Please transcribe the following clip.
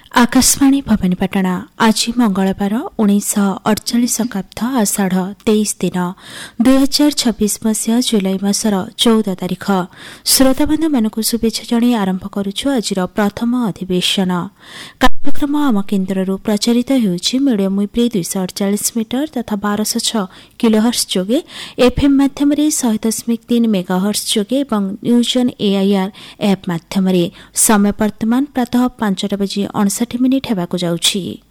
आकाशवाणी भवानीपाटना आज मंगलवार 1948 शताब्द आषाढ़ 23 दिन 2026 मसीहा जुलाई मासर 14 तारिख श्रोताबंधु मानक शुभेच्छा जणाई आरंभ करुछु आजिर प्रथम अधिवेशन कार्यक्रम आम केन्द्रରୁ प्रचारित ହେଉଛି मीडियम वेव्रे 248 मीटर तथा 1206 किलोहर्ट्ज जोगे एफएम माध्यमरे 100.3 मेगाहर्ट्ज जोगे और न्यूजन एआईआर एप माध्यमरे समय वर्तमान प्रातः 5:59 हेबाकु जाउछि।